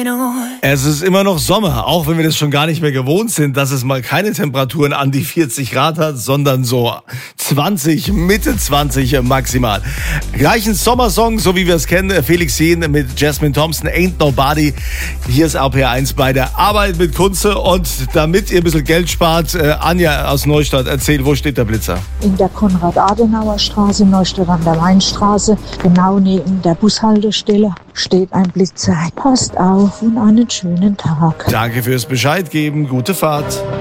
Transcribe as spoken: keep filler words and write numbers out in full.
Es ist immer noch Sommer, auch wenn wir das schon gar nicht mehr gewohnt sind, dass es mal keine Temperaturen an die vierzig Grad hat, sondern so zwanzig, Mitte zwanzig maximal. Gleich ein Sommersong, so wie wir es kennen, Felix Jähn mit Jasmine Thompson, Ain't Nobody. Hier ist R P R eins bei der Arbeit mit Kunze, und damit ihr ein bisschen Geld spart, äh, Anja aus Neustadt, erzähl, wo steht der Blitzer? In der Konrad-Adenauer-Straße, Neustadt an der Weinstraße, genau neben der Bushaltestelle, steht ein Blitzer. Passt auf und einen schönen Tag. Danke fürs Bescheid geben, gute Fahrt.